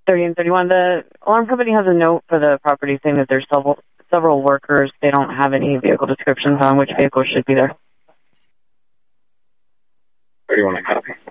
30 and 31. The alarm company has a note for the property saying that there's several workers. They don't have any vehicle descriptions on which vehicles should be there. 31, I copy.